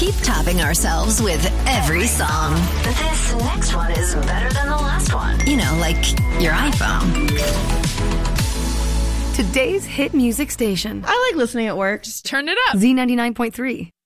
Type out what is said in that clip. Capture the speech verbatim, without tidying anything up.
keep topping ourselves with every song. This next one is better than the last one. You know, like your iPhone. Today's hit music station. I like listening at work. Just turn it up. Z ninety-nine point three.